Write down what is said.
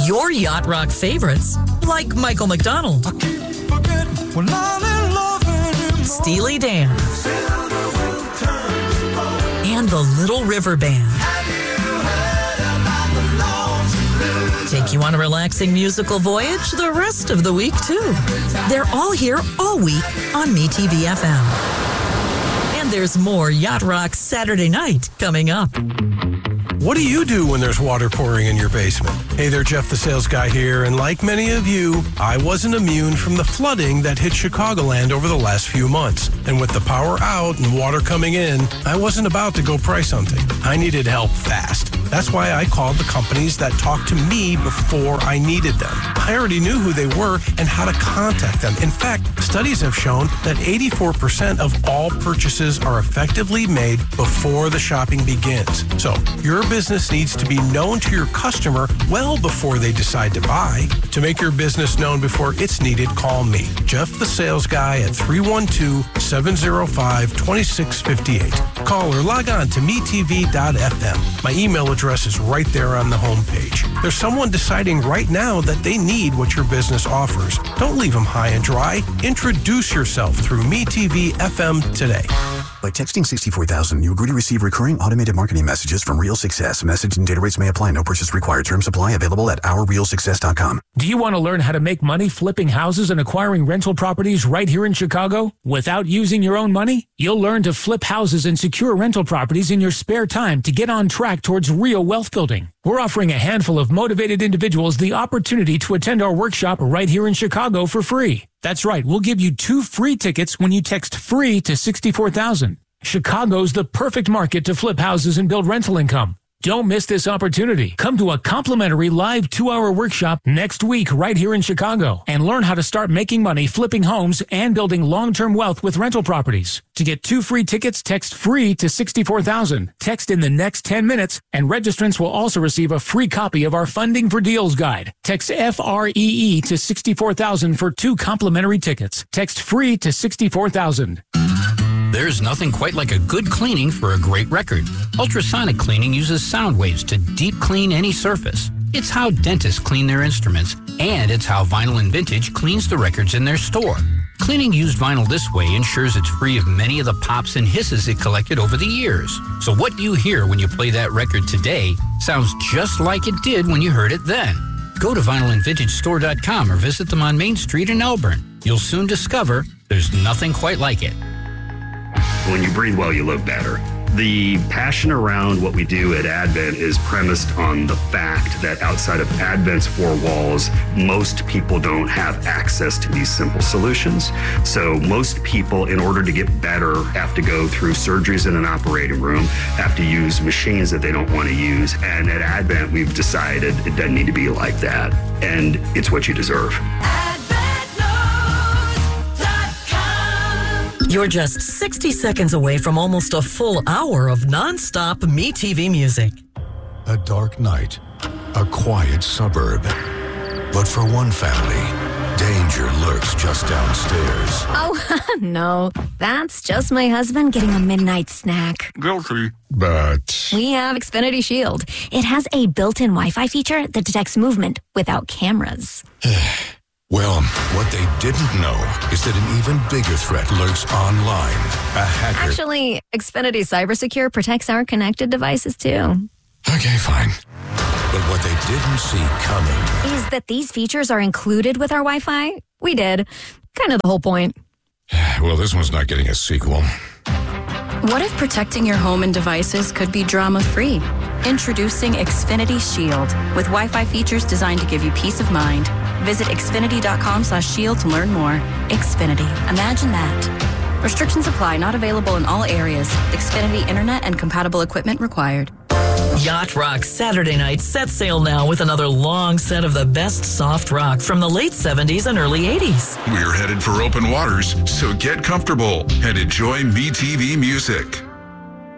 your Yacht Rock favorites, like Michael McDonald, Steely Dan, and the Little River Band. Take you on a relaxing musical voyage the rest of the week, too. They're all here all week on MeTV FM. And there's more Yacht Rock Saturday night coming up. What do you do when there's water pouring in your basement? Hey there, Jeff the Sales Guy here, and like many of you, I wasn't immune from the flooding that hit Chicagoland over the last few months. And with the power out and water coming in, I wasn't about to go price hunting. I needed help fast. That's why I called the companies that talked to me before I needed them. I already knew who they were and how to contact them. In fact, studies have shown that 84% of all purchases are effectively made before the shopping begins. So your business needs to be known to your customer well before they decide to buy. To make your business known before it's needed, call me, Jeff the Sales Guy, at 312-705-2658. Call or log on to metv.fm. My email address is right there on the homepage. There's someone deciding right now that they need what your business offers. Don't leave them high and dry. Introduce yourself through MeTV FM today. By texting 64,000, you agree to receive recurring automated marketing messages from Real Success. Message and data rates may apply. No purchase required. Terms apply. Available at ourrealsuccess.com. Do you want to learn how to make money flipping houses and acquiring rental properties right here in Chicago without using your own money? You'll learn to flip houses and secure rental properties in your spare time to get on track towards real wealth building. We're offering a handful of motivated individuals the opportunity to attend our workshop right here in Chicago for free. That's right, we'll give you 2 free tickets when you text FREE to 64,000. Chicago's the perfect market to flip houses and build rental income. Don't miss this opportunity. Come to a complimentary live 2-hour workshop next week right here in Chicago and learn how to start making money flipping homes and building long-term wealth with rental properties. To get 2 free tickets, text FREE to 64,000. Text in the next 10 minutes, and registrants will also receive a free copy of our Funding for Deals guide. Text FREE to 64,000 for 2 complimentary tickets. Text FREE to 64,000. There's nothing quite like a good cleaning for a great record. Ultrasonic cleaning uses sound waves to deep clean any surface. It's how dentists clean their instruments, and it's how Vinyl and Vintage cleans the records in their store. Cleaning used vinyl this way ensures it's free of many of the pops and hisses it collected over the years. So what you hear when you play that record today sounds just like it did when you heard it then. Go to vinylandvintagestore.com or visit them on Main Street in Elburn. You'll soon discover there's nothing quite like it. When you breathe well, you live better. The passion around what we do at Advent is premised on the fact that outside of Advent's 4 walls, most people don't have access to these simple solutions. So most people, in order to get better, have to go through surgeries in an operating room, have to use machines that they don't want to use. And at Advent, we've decided it doesn't need to be like that. And it's what you deserve. You're just 60 seconds away from almost a full hour of non-stop MeTV music. A dark night, a quiet suburb. But for one family, danger lurks just downstairs. Oh, no. That's just my husband getting a midnight snack. Guilty. But We have Xfinity Shield. It has a built-in Wi-Fi feature that detects movement without cameras. well, what they didn't know is that an even bigger threat lurks online. A hacker. Actually, Xfinity CyberSecure protects our connected devices, too. Okay, fine. But what they didn't see coming is that these features are included with our Wi-Fi. We did. Kind of the whole point. Well, this one's not getting a sequel. What if protecting your home and devices could be drama-free? Introducing Xfinity Shield with Wi-Fi features designed to give you peace of mind. Visit xfinity.com/shield to learn more. Xfinity. Imagine that. Restrictions apply. Not available in all areas. Xfinity Internet and compatible equipment required. Yacht Rock Saturday night set sail now with another long set of the best soft rock from the late 70s and early 80s. We're headed for open waters, so get comfortable and enjoy MeTV music.